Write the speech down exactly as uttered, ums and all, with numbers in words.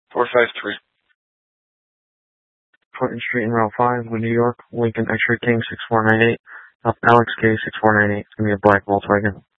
four five three. Clinton Street in Route five, New York, Lincoln X-Ray King six four nine eight, Alex K six four nine eight. It's going to be a black Volkswagen.